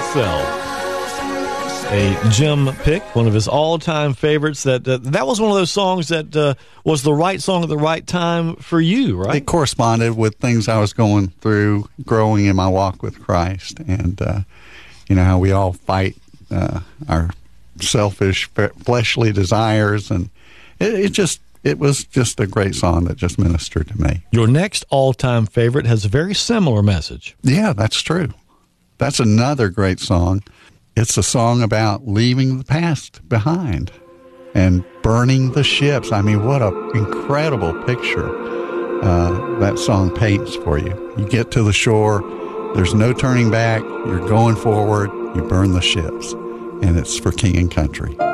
Myself. A Jim pick, one of his all-time favorites. That was one of those songs that was the right song at the right time for you, right? It corresponded with things I was going through, growing in my walk with Christ, and how we all fight our selfish, fleshly desires, and it was just a great song that just ministered to me. Your next all-time favorite has a very similar message. Yeah, that's true. That's another great song. It's a song about leaving the past behind and burning the ships. I mean, what an incredible picture that song paints for you. You get to the shore, there's no turning back, you're going forward, you burn the ships, and it's for King and Country.